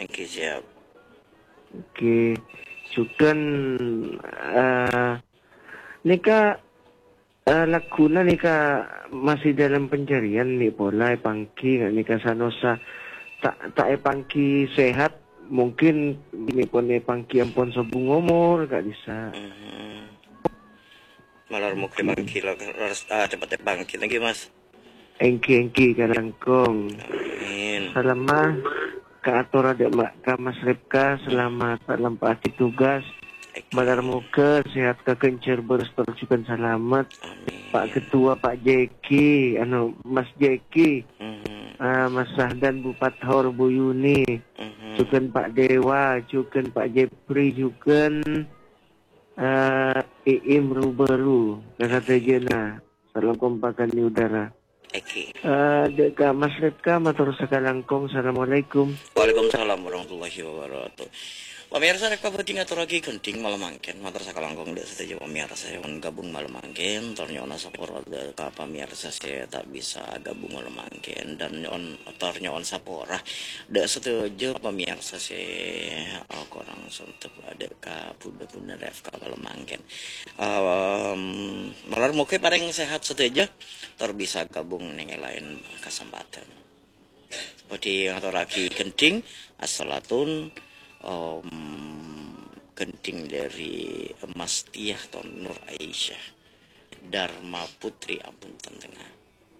Oke, siap. Oke, sukan nika laguna nika masih dalam pencarian nih pola pangki nika sanosa tak pangki sehat mungkin ini pun pangki ampun sobung umur gak bisa. Malar mau ke bangki lo harus cepat bangki lagi mas. Engki kalangkong. Amin. Selama keatur ada Kak Mas Ripka selamat lempati tugas. Malar muka sehat kekencer berseteruskan selamat. Amin. Pak Ketua Pak Jeki, Mas Jeki, Mas Sahdan Bupat Hor Bu Yuni, cukan Pak Dewa, cukan Pak Jepri, cukan Iim Ruberu, kata jena, salam kompakan di udara. Deka Mas Ripka, matur sakalangkong, assalamualaikum. Waalaikumsalam warahmatullahi wabarakatuh. Pemirsa rek pabeuting atur lagi genting malam mangken matur sakalangkung dek setuju pemirsa yang gabung malam mangken tornyoona saporo ka pemirsa saya tak bisa gabung malam mangken dan tornyoon sapora dek setuju pemirsa saya kurang suntuk ada ka bunda ref ka malam mangken malar muke pareng sehat setuju tor bisa gabung ning lain kesempatan seperti yang atur lagi genting assalatun genting dari Mas Tiah atau Nur Aisyah Dharma Putri Apunten Tengah